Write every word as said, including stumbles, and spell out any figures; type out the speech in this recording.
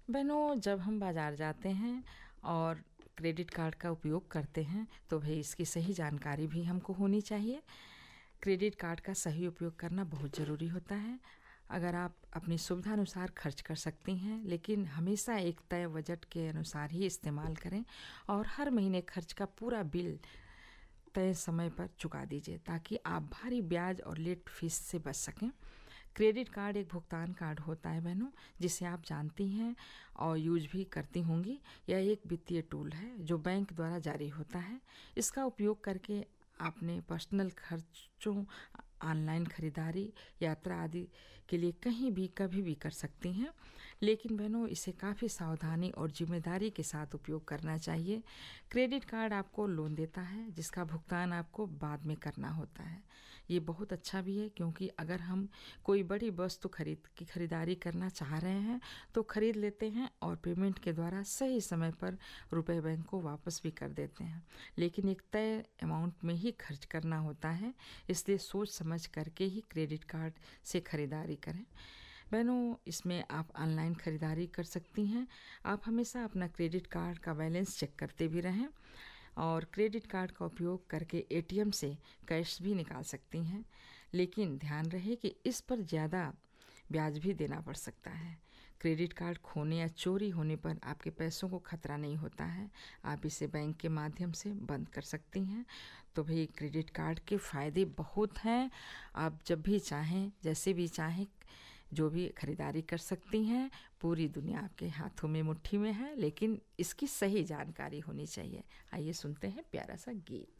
बहनों, जब हम बाज़ार जाते हैं और क्रेडिट कार्ड का उपयोग करते हैं तो भई इसकी सही जानकारी भी हमको होनी चाहिए। क्रेडिट कार्ड का सही उपयोग करना बहुत ज़रूरी होता है। अगर आप अपनी सुविधा अनुसार खर्च कर सकती हैं, लेकिन हमेशा एक तय बजट के अनुसार ही इस्तेमाल करें और हर महीने खर्च का पूरा बिल तय समय पर चुका दीजिए ताकि आप भारी ब्याज और लेट फीस से बच सकें। क्रेडिट कार्ड एक भुगतान कार्ड होता है बहनों, जिसे आप जानती हैं और यूज भी करती होंगी। यह एक वित्तीय टूल है जो बैंक द्वारा जारी होता है। इसका उपयोग करके आपने पर्सनल खर्चों, ऑनलाइन खरीदारी, यात्रा आदि के लिए कहीं भी कभी भी कर सकती हैं। लेकिन बहनों, इसे काफ़ी सावधानी और जिम्मेदारी के साथ उपयोग करना चाहिए। क्रेडिट कार्ड आपको लोन देता है जिसका भुगतान आपको बाद में करना होता है। ये बहुत अच्छा भी है क्योंकि अगर हम कोई बड़ी वस्तु खरीद की खरीदारी करना चाह रहे हैं तो खरीद लेते हैं और पेमेंट के द्वारा सही समय पर रुपए बैंक को वापस भी कर देते हैं। लेकिन एक तय अमाउंट में ही खर्च करना होता है, इसलिए सोच समझ करके ही क्रेडिट कार्ड से खरीदारी करें। बहनों, इसमें आप ऑनलाइन खरीदारी कर सकती हैं। आप हमेशा अपना क्रेडिट कार्ड का बैलेंस चेक करते भी रहें और क्रेडिट कार्ड का उपयोग करके एटीएम से कैश भी निकाल सकती हैं। लेकिन ध्यान रहे कि इस पर ज़्यादा ब्याज भी देना पड़ सकता है। क्रेडिट कार्ड खोने या चोरी होने पर आपके पैसों को खतरा नहीं होता है। आप इसे बैंक के माध्यम से बंद कर सकती हैं। तो भाई, क्रेडिट कार्ड के फ़ायदे बहुत हैं। आप जब भी चाहें, जैसे भी चाहें, जो भी खरीदारी कर सकती हैं। पूरी दुनिया आपके हाथों में, मुट्ठी में है, लेकिन इसकी सही जानकारी होनी चाहिए। आइए सुनते हैं प्यारा सा गीत।